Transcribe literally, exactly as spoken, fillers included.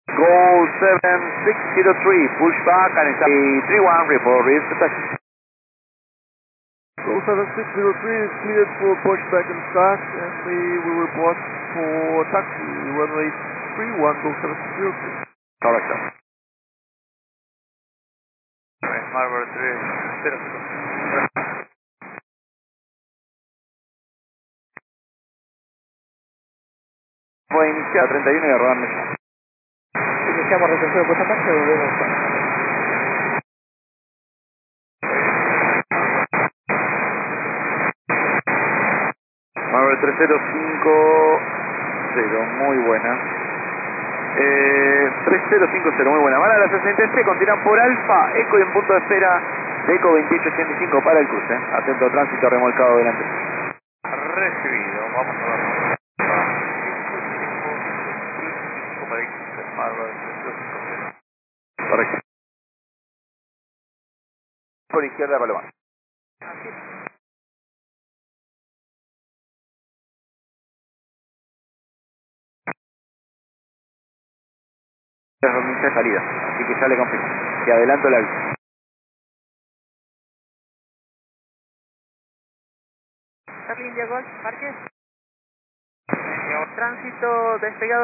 Go seven six zero three, push back and it's three one, report reach the taxi. Go seven six zero three is cleared for pushback and start, and we will report for taxi, runway three one, go seven six zero three. Correct, sir. Harbor three zero zero. Fue iniciar treinta y uno y arrobarme. Iniciamos retroceder por esta parte, volvemos a... Harbor tres cero cinco cero, muy buena. Eh, tres cero cinco cero, muy buena. Van a la sesenta y tres, continúan por Alfa, Eco y en punto de espera de Eco veintiocho ochenta y cinco para el cruce. Atento a tránsito remolcado delante. Recibido, vamos a ver. Para el Harbor tres cero cinco cero. Correcto. Por izquierda, Paloma. Es de salida, así que ya le confirmo. Te adelanto la vista. Charlie India Golf, parque. Tránsito despegado.